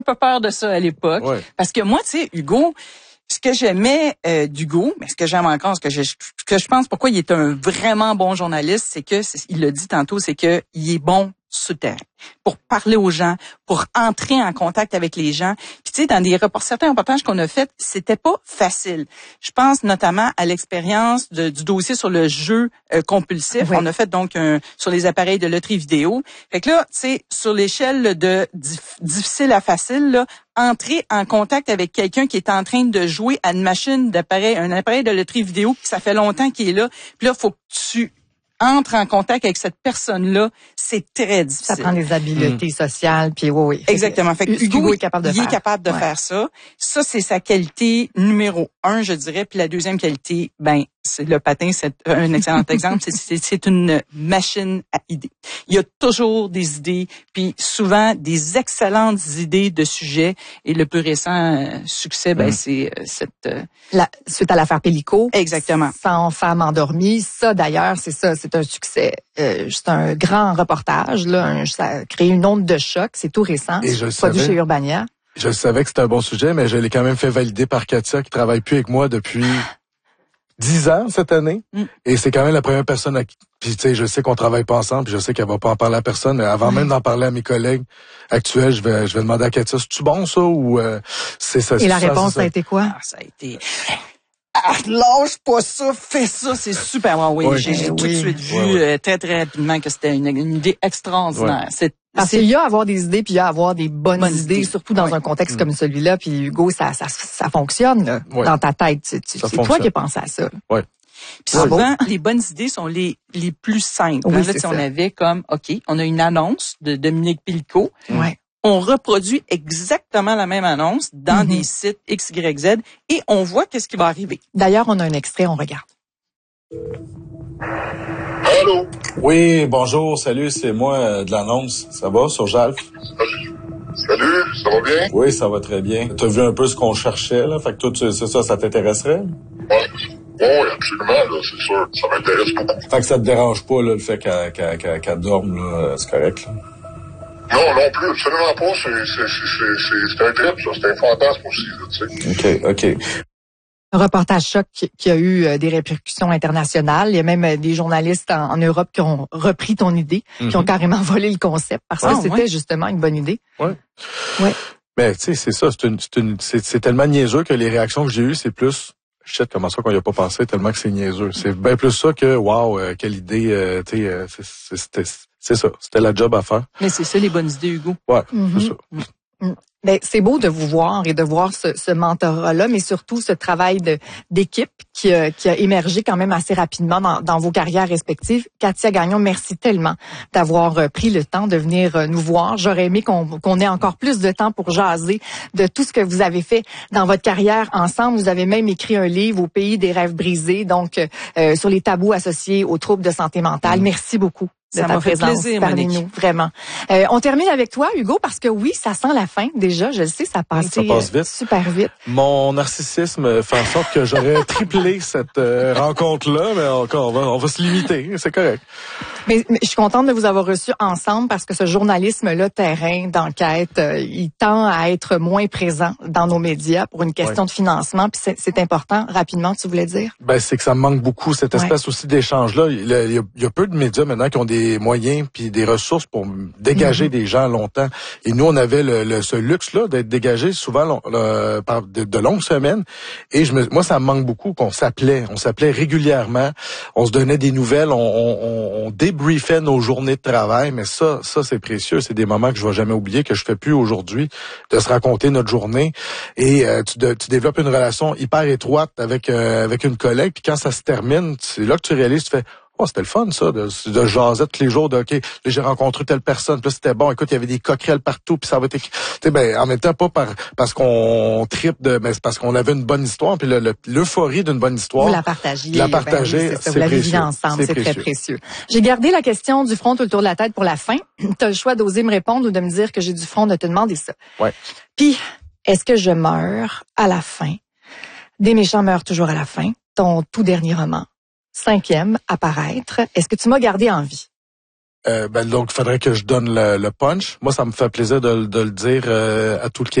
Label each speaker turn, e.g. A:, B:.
A: pas peur de ça à l'époque.
B: Ouais.
A: Parce que moi, tu sais, Hugo, ce que j'aimais d'Hugo, mais ce que j'aime encore, ce que je pense pourquoi il est un vraiment bon journaliste, c'est que, il l'a dit tantôt, c'est que il est bon sur le terrain, pour parler aux gens, pour entrer en contact avec les gens. Puis tu sais, dans certains reportages qu'on a faits, c'était pas facile. Je pense notamment à l'expérience du dossier sur le jeu compulsif.
C: Oui.
A: On a fait donc sur les appareils de loterie vidéo. Fait que là, tu sais, sur l'échelle de difficile à facile, là, entrer en contact avec quelqu'un qui est en train de jouer à une machine un appareil de loterie vidéo, puis ça fait longtemps qu'il est là. Puis là, faut que tu entre en contact avec cette personne-là, c'est très difficile.
C: Ça prend des habiletés sociales, puis oui.
A: Exactement. Fait que
C: Hugo est capable de
A: il est capable de faire ça. Ça, c'est sa qualité numéro 1, je dirais. Puis la deuxième qualité, c'est le patin, c'est un excellent exemple. C'est une machine à idées. Il y a toujours des idées, puis souvent des excellentes idées de sujets. Et le plus récent succès, c'est cette...
C: suite à l'affaire Pellico.
A: Exactement.
C: 100 femmes endormies. Ça, d'ailleurs, c'est un succès. C'est un grand reportage. Là, ça a créé une onde de choc. C'est tout récent.
B: Et je
C: produit
B: savais.
C: chez Urbania.
B: Je savais que c'était un bon sujet, mais je l'ai quand même fait valider par Katia, qui travaille plus avec moi depuis 10 ans cette année. Et c'est quand même la première personne à qui... Puis tu sais, je sais qu'on travaille pas ensemble, puis je sais qu'elle va pas en parler à personne. Mais avant même d'en parler à mes collègues actuels, je vais demander à Katia, c'est-tu bon ça ou c'est ça?
C: Et la réponse a été quoi?
A: Ça a été... lâche pas ça, fais ça, c'est super bon. Oui, j'ai tout de suite vu très très rapidement que c'était une idée extraordinaire.
B: Ouais.
C: Parce qu'il y a à avoir des idées, puis il y a à avoir des bonnes idées, surtout dans un contexte comme celui-là. Puis Hugo, ça fonctionne là, dans ta tête. C'est toi qui as pensé à ça.
B: Ouais.
A: Puis souvent, les bonnes idées sont les plus simples.
C: Oui,
A: là, on avait comme, OK, on a une annonce de Dominique Pellico.
C: Ouais.
A: On reproduit exactement la même annonce dans des sites XYZ et on voit qu'est-ce qui va arriver.
C: D'ailleurs, on a un extrait, on regarde.
D: Allô?
B: Oui, bonjour, salut, c'est moi de l'annonce. Ça va sur Jalf?
D: Salut, ça va bien?
B: Oui, ça va très bien. T'as vu un peu ce qu'on cherchait, là? Fait que toi, c'est ça t'intéresserait?
D: Oui, absolument, là, c'est sûr. Ça m'intéresse beaucoup.
B: Fait que ça te dérange pas, là, le fait qu'elle dorme, là, c'est correct, là?
D: Non plus, absolument pas. C'est un trip, ça. C'est un fantasme aussi, là, tu sais.
B: OK.
C: Un reportage choc qui a eu des répercussions internationales. Il y a même des journalistes en Europe qui ont repris ton idée, qui ont carrément volé le concept parce que c'était justement une bonne idée.
B: Ouais.
C: Ouais.
B: Mais tu sais, c'est ça. C'est tellement niaiseux que les réactions que j'ai eues, c'est plus... Shit, comment ça qu'on y a pas pensé tellement que c'est niaiseux. C'est bien plus ça que wow, quelle idée, tu sais, c'est ça. C'était la job à faire.
A: Mais c'est ça les bonnes idées, Hugo.
B: Ouais, c'est ça.
C: Ben, c'est beau de vous voir et de voir ce mentorat-là, mais surtout ce travail d'équipe qui a émergé quand même assez rapidement dans vos carrières respectives. Katia Gagnon, merci tellement d'avoir pris le temps de venir nous voir. J'aurais aimé qu'on ait encore plus de temps pour jaser de tout ce que vous avez fait dans votre carrière ensemble. Vous avez même écrit un livre, Au pays des rêves brisés, donc sur les tabous associés aux troubles de santé mentale. Merci beaucoup.
A: Ça m'a fait plaisir,
C: parmi
A: Monique.
C: nous, vraiment. On termine avec toi, Hugo, parce que oui, ça sent la fin déjà. Je le sais, ça passe
B: vite.
C: Super vite.
B: Mon narcissisme fait en sorte que j'aurais triplé cette rencontre-là, mais encore, on va se limiter, c'est correct.
C: Mais je suis contente de vous avoir reçus ensemble parce que ce journalisme-là, terrain, d'enquête, il tend à être moins présent dans nos médias pour une question de financement. Puis c'est important. Rapidement, tu voulais dire?
B: Ben, c'est que ça me manque beaucoup, cette espèce aussi d'échange-là. Il y a peu de médias maintenant qui ont des moyens puis des ressources pour dégager des gens longtemps. Et nous, on avait ce luxe-là d'être dégagés souvent par de longues semaines. Et moi, ça me manque beaucoup qu'on s'appelait. On s'appelait régulièrement. On se donnait des nouvelles. On débriefait nos journées de travail. Mais ça, c'est précieux. C'est des moments que je vais jamais oublier, que je fais plus aujourd'hui, de se raconter notre journée. Et tu développes une relation hyper étroite avec une collègue. Puis quand ça se termine, c'est là que tu réalises, tu fais... Oh, c'était le fun, ça, de jaser tous les jours, OK, là, j'ai rencontré telle personne, puis là, c'était bon, écoute, il y avait des coquerelles partout, puis ça va être... Tu sais, ben, en même temps, pas parce qu'on tripe mais c'est parce qu'on avait une bonne histoire, puis l'euphorie d'une bonne histoire.
C: Vous la partagiez.
B: La partager,
C: oui,
B: c'est
C: vous la
B: précieux.
C: viviez ensemble, c'est très précieux. J'ai gardé la question du front tout le tour de la tête pour la fin. Tu as le choix d'oser me répondre ou de me dire que j'ai du front de te demander ça.
B: Ouais.
C: Puis, est-ce que je meurs à la fin? Des méchants meurent toujours à la fin. Ton tout dernier roman. 5e à paraître. Est-ce que tu m'as gardé en vie?
B: Donc, il faudrait que je donne le punch. Moi, ça me fait plaisir de le dire à tout le Québec.